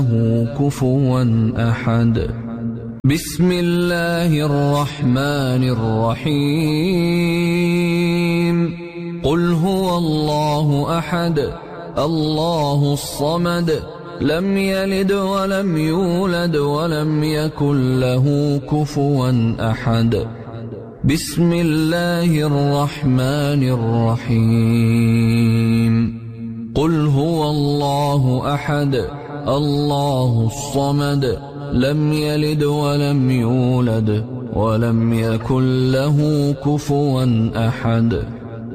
كفوا أحد. بسم الله الرحمن الرحيم. قل هو الله أحد الله الصمد لم يلد ولم يولد ولم يكن له كفوا أحد. بسم الله الرحمن الرحيم. قل هو الله أحد الله الصمد لم يلد ولم يولد ولم يكن له كفوا أحد.